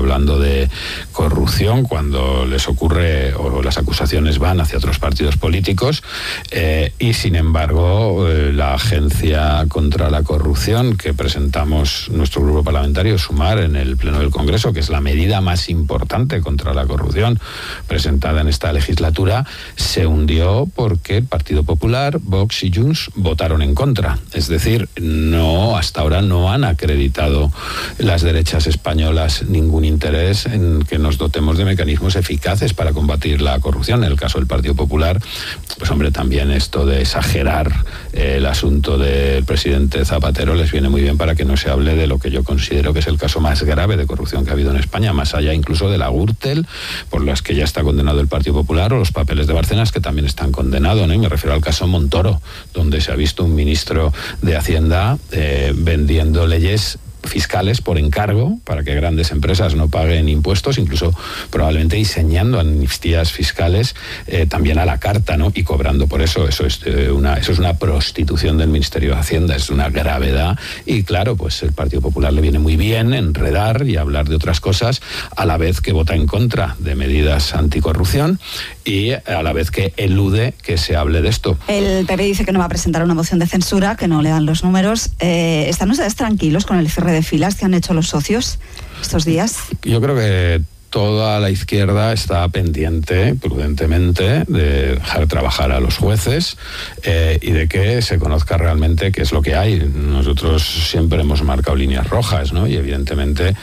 hablando de corrupción cuando les ocurre o las acusaciones van hacia otros partidos políticos, y sin embargo la Agencia contra la Corrupción que presentamos nuestro grupo parlamentario, Sumar, en el Pleno del Congreso, que es la medida más importante contra la corrupción presentada en esta legislatura, se hundió porque el Partido Popular, Vox y Junts votaron en contra. Es decir, hasta ahora no han acreditado las derechas españolas ningún interés en que nos dotemos de mecanismos eficaces para combatir la corrupción. En el caso del Partido Popular, pues hombre, también esto de exagerar el asunto del presidente Zapatero les viene muy bien para que no se hable de lo que yo considero que es el caso más grave de corrupción que ha habido en España, más allá incluso de la Gürtel, por las que ya está condenado el Partido Popular, o los papeles de Bárcenas, que también están condenados, ¿no? Y me refiero al caso Montoro, donde se ha visto un ministro de Hacienda vendiendo leyes fiscales por encargo para que grandes empresas no paguen impuestos, incluso probablemente diseñando amnistías fiscales también a la carta, ¿no? Y cobrando por eso. Eso es una prostitución del Ministerio de Hacienda, es una gravedad. Y claro, pues el Partido Popular le viene muy bien enredar y hablar de otras cosas a la vez que vota en contra de medidas anticorrupción y a la vez que elude que se hable de esto. El PP dice que no va a presentar una moción de censura, que no le dan los números. ¿Están ustedes tranquilos con el cierre de filas que han hecho los socios estos días? Yo creo que toda la izquierda está pendiente, prudentemente, de dejar trabajar a los jueces y de que se conozca realmente qué es lo que hay. Nosotros siempre hemos marcado líneas rojas, ¿no? Y evidentemente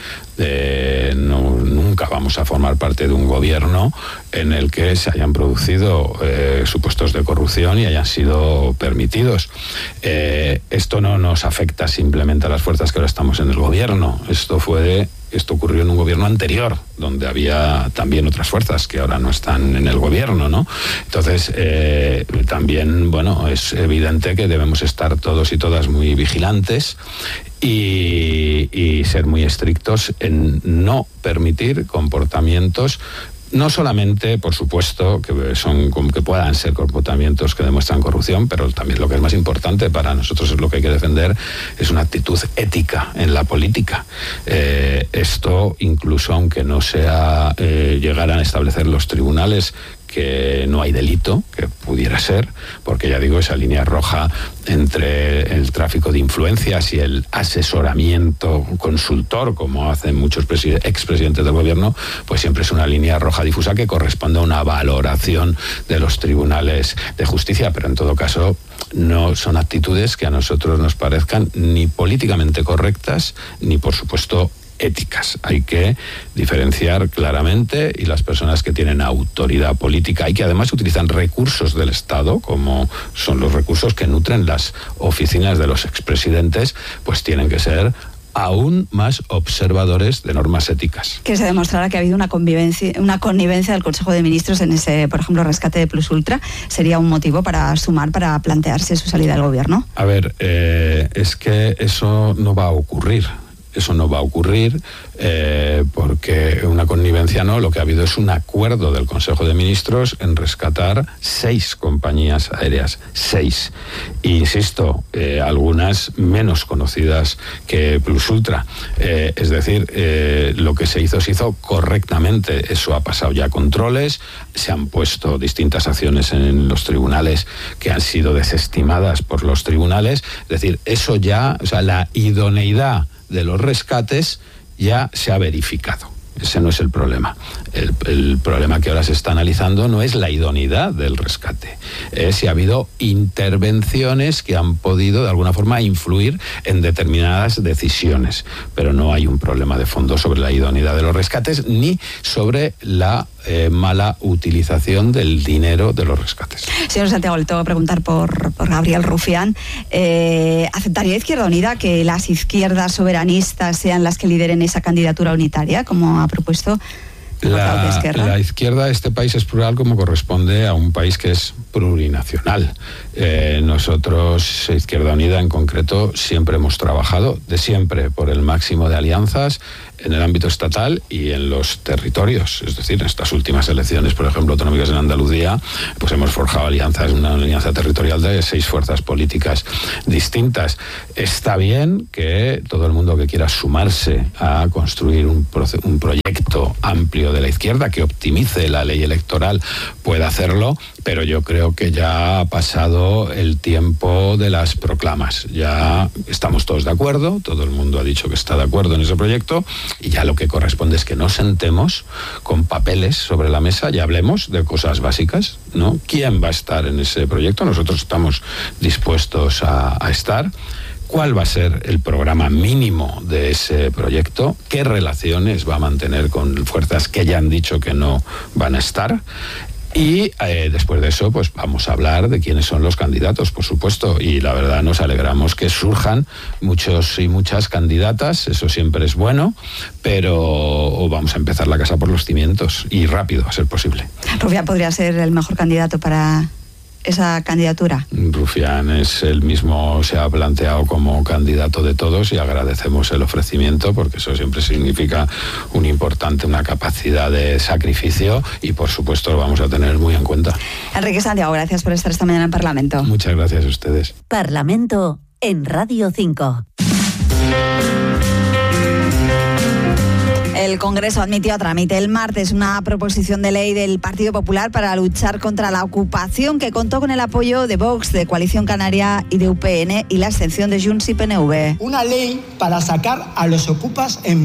nunca vamos a formar parte de un gobierno en el que se hayan producido supuestos de corrupción y hayan sido permitidos. Esto no nos afecta simplemente a las fuerzas que ahora estamos en el gobierno. Esto ocurrió en un gobierno anterior, donde había también otras fuerzas que ahora no están en el gobierno, ¿no? Entonces, también, bueno, es evidente que debemos estar todos y todas muy vigilantes y ser muy estrictos en no permitir comportamientos, no solamente, por supuesto, que puedan ser comportamientos que demuestran corrupción, pero también lo que es más importante para nosotros es lo que hay que defender, es una actitud ética en la política. Esto, incluso aunque no sea llegaran a establecer los tribunales que no hay delito, que pudiera ser, porque ya digo, esa línea roja entre el tráfico de influencias y el asesoramiento consultor, como hacen muchos expresidentes del gobierno, pues siempre es una línea roja difusa que corresponde a una valoración de los tribunales de justicia, pero en todo caso no son actitudes que a nosotros nos parezcan ni políticamente correctas, ni por supuesto éticas. Hay que diferenciar claramente, y las personas que tienen autoridad política y que además utilizan recursos del Estado, como son los recursos que nutren las oficinas de los expresidentes, pues tienen que ser aún más observadores de normas éticas. Que se demostrara que ha habido una connivencia del Consejo de Ministros en ese, por ejemplo, rescate de Plus Ultra, ¿sería un motivo para Sumar, para plantearse su salida del gobierno? A ver, es que eso no va a ocurrir. Eso no va a ocurrir porque una connivencia no, lo que ha habido es un acuerdo del Consejo de Ministros en rescatar 6 compañías aéreas, 6. E insisto, algunas menos conocidas que Plus Ultra. Es decir, lo que se hizo correctamente. Eso ha pasado ya controles, se han puesto distintas acciones en los tribunales que han sido desestimadas por los tribunales. Es decir, eso ya, o sea, la idoneidad de los rescates ya se ha verificado. Ese no es el problema. El problema que ahora se está analizando no es la idoneidad del rescate, es si ha habido intervenciones que han podido de alguna forma influir en determinadas decisiones, pero no hay un problema de fondo sobre la idoneidad de los rescates ni sobre la mala utilización del dinero de los rescates. Señor Santiago, le tengo que preguntar por Gabriel Rufián. ¿Aceptaría Izquierda Unida que las izquierdas soberanistas sean las que lideren esa candidatura unitaria, como ha propuesto la izquierda de este país es plural como corresponde a un país que es plurinacional? Nosotros, Izquierda Unida en concreto, siempre hemos trabajado de siempre por el máximo de alianzas en el ámbito estatal y en los territorios. Es decir, en estas últimas elecciones, por ejemplo, autonómicas en Andalucía, pues hemos forjado alianzas, una alianza territorial de 6 fuerzas políticas distintas. Está bien que todo el mundo que quiera sumarse a construir un proyecto amplio de la izquierda que optimice la ley electoral pueda hacerlo, pero yo creo que ya ha pasado el tiempo de las proclamas. Ya estamos todos de acuerdo, todo el mundo ha dicho que está de acuerdo en ese proyecto, y ya lo que corresponde es que nos sentemos con papeles sobre la mesa y hablemos de cosas básicas, ¿no? ¿Quién va a estar en ese proyecto? Nosotros estamos dispuestos a estar. ¿Cuál va a ser el programa mínimo de ese proyecto? ¿Qué relaciones va a mantener con fuerzas que ya han dicho que no van a estar? Y después de eso, pues vamos a hablar de quiénes son los candidatos, por supuesto. Y la verdad nos alegramos que surjan muchos y muchas candidatas, eso siempre es bueno, pero vamos a empezar la casa por los cimientos y rápido, a ser posible. Rufián podría ser el mejor candidato para esa candidatura. Rufián es el mismo, se ha planteado como candidato de todos y agradecemos el ofrecimiento porque eso siempre significa una capacidad de sacrificio y por supuesto lo vamos a tener muy en cuenta. Enrique Santiago, gracias por estar esta mañana en Parlamento. Muchas gracias a ustedes. Parlamento en Radio 5. El Congreso admitió a trámite el martes una proposición de ley del Partido Popular para luchar contra la ocupación que contó con el apoyo de Vox, de Coalición Canaria y de UPN y la abstención de Junts y PNV. Una ley para sacar a los ocupas en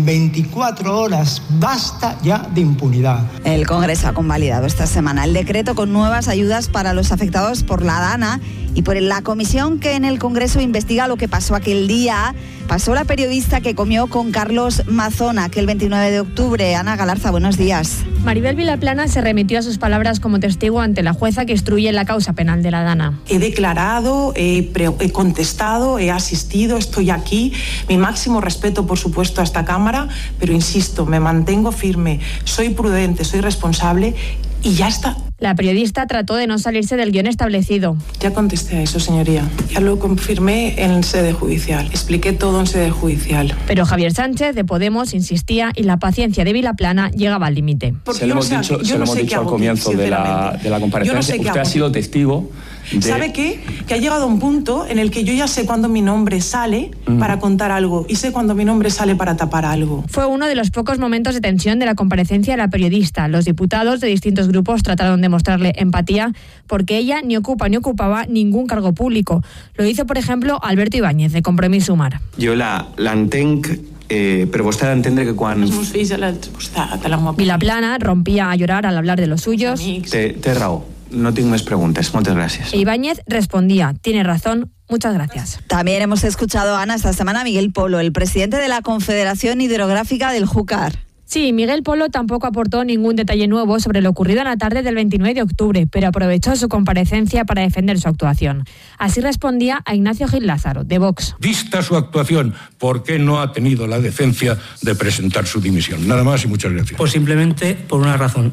24 horas. Basta ya de impunidad. El Congreso ha convalidado esta semana el decreto con nuevas ayudas para los afectados por la DANA y por la comisión que en el Congreso investiga lo que pasó aquel día. Pasó la periodista que comió con Carlos Mazón aquel 29 de octubre. Ana Galarza, buenos días. Maribel Vilaplana se remitió a sus palabras como testigo ante la jueza que instruye la causa penal de la DANA. He declarado, he contestado, he asistido, estoy aquí. Mi máximo respeto, por supuesto, a esta Cámara, pero insisto, me mantengo firme, soy prudente, soy responsable y ya está. La periodista trató de no salirse del guión establecido. Ya contesté a eso, señoría. Ya lo confirmé en sede judicial. Expliqué todo en sede judicial. Pero Javier Sánchez, de Podemos, insistía y la paciencia de Vilaplana llegaba al límite. Se lo hemos dicho al comienzo de la comparecencia. Usted ha sido testigo de... ¿Sabe qué? Que ha llegado a un punto en el que yo ya sé cuándo mi nombre sale para contar algo y sé cuándo mi nombre sale para tapar algo. Fue uno de los pocos momentos de tensión de la comparecencia de la periodista. Los diputados de distintos grupos trataron de mostrarle empatía porque ella ni ocupa ni ocupaba ningún cargo público. Lo hizo, por ejemplo, Alberto Ibáñez, de Compromís Sumar. Jo l'entenc, però vostè ha d'entendre que quan... Els meus fills a la meva... Vilaplana rompía a llorar al hablar de los suyos. Té raó. No tinc més preguntes. Moltes gràcies. E Ibáñez respondía, tiene razón, muchas gracias. También hemos escuchado, Ana, esta semana a Miguel Polo, el presidente de la Confederación Hidrográfica del Júcar. Sí, Miguel Polo tampoco aportó ningún detalle nuevo sobre lo ocurrido en la tarde del 29 de octubre, pero aprovechó su comparecencia para defender su actuación. Así respondía a Ignacio Gil Lázaro, de Vox. Vista su actuación, ¿por qué no ha tenido la decencia de presentar su dimisión? Nada más y muchas gracias. Pues simplemente por una razón,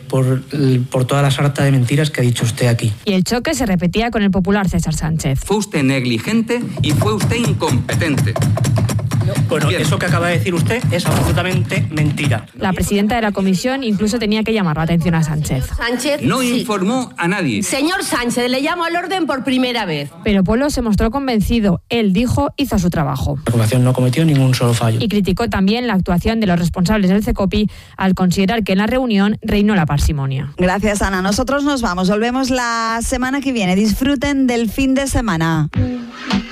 por toda la sarta de mentiras que ha dicho usted aquí. Y el choque se repetía con el popular César Sánchez. Fue usted negligente y fue usted incompetente. Bueno, bien. Eso que acaba de decir usted es absolutamente mentira. La presidenta de la comisión incluso tenía que llamar la atención a Sánchez. Sánchez no informó a nadie. Señor Sánchez, le llamo al orden por primera vez. Pero Polo se mostró convencido. Él dijo, hizo su trabajo. La Fundación no cometió ningún solo fallo. Y criticó también la actuación de los responsables del CECOPI al considerar que en la reunión reinó la parsimonia. Gracias, Ana. Nosotros nos vamos. Volvemos la semana que viene. Disfruten del fin de semana.